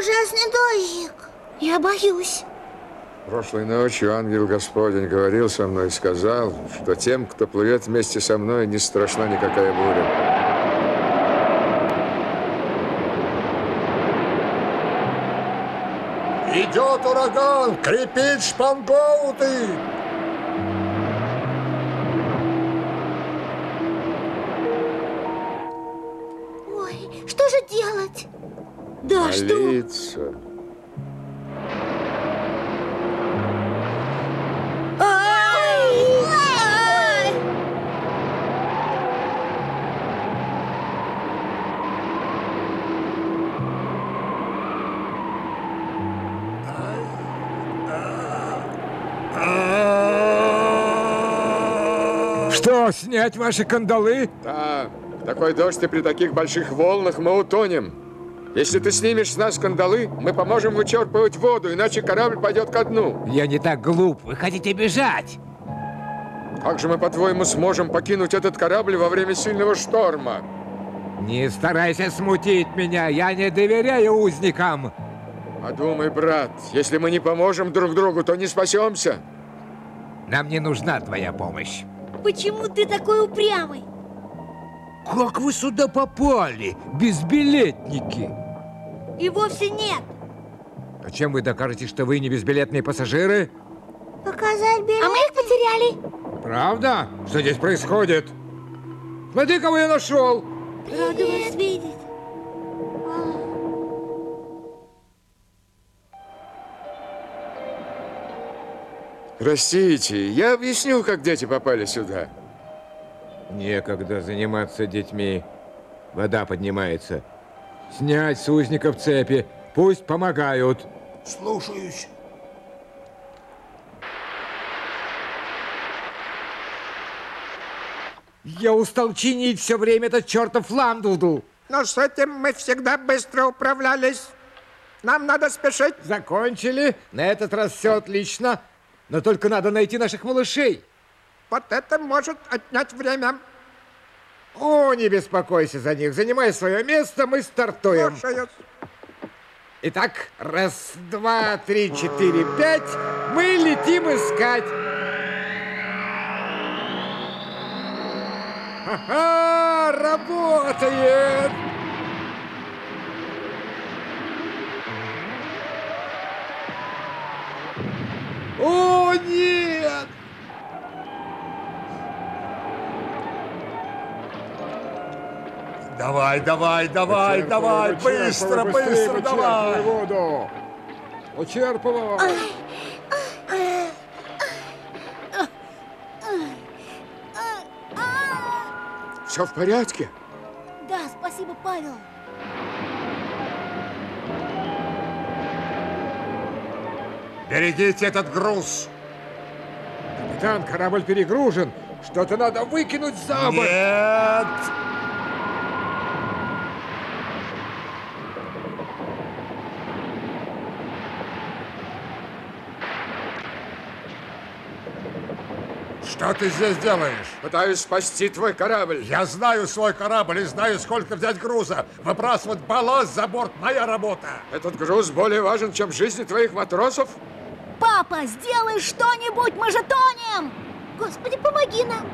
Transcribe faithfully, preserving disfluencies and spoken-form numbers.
ужасный дождик. Я боюсь. Прошлой ночью ангел Господень говорил со мной и сказал, что тем, кто плывет вместе со мной, не страшна никакая буря. Идет ураган! Крепить шпангоуты! Ой, что же делать? Да, Молиться. что? Ай! Ай! Что, снять ваши кандалы? Да, в такой дождь и при таких больших волнах мы утонем. Если ты снимешь с нас кандалы, мы поможем вычерпывать воду, иначе корабль пойдет ко дну. Я не так глуп. Вы хотите бежать? Как же мы, по-твоему, сможем покинуть этот корабль во время сильного шторма? Не старайся смутить меня. Я не доверяю узникам. Подумай, брат, если мы не поможем друг другу, то не спасемся. Нам не нужна твоя помощь. Почему ты такой упрямый? Как вы сюда попали, безбилетники? И вовсе нет. А чем вы докажете, что вы не безбилетные пассажиры? Показать билет. А мы их потеряли. Правда? Что здесь происходит? Смотри, кого я нашел! Рада вас видеть. Простите, я объясню, как дети попали сюда. Некогда заниматься детьми. Вода поднимается. Снять с узников цепи. Пусть помогают. Слушаюсь. Я устал чинить все время этот чертов ламдуду. Но с этим мы всегда быстро управлялись. Нам надо спешить. Закончили. На этот раз все отлично. Но только надо найти наших малышей. Вот это может отнять время. О, не беспокойся за них. Занимай свое место, мы стартуем. Слушаюсь. Итак, раз, два, три, четыре, пять. Мы летим искать. Ха-ха, работает! О, нет! Давай, давай, давай, давай, быстро, быстро, давай. Воду. Учерпывай. Все в порядке? Да, спасибо, Павел. Берегите этот груз. Капитан, корабль перегружен. Что-то надо выкинуть за борт. Нет. Что ты здесь делаешь? Пытаюсь спасти твой корабль. Я знаю свой корабль и знаю, сколько взять груза. Выбрасывать балласт за борт – моя работа. Этот груз более важен, чем жизни твоих матросов? Папа, сделай что-нибудь, мы же тонем! Господи, помоги нам!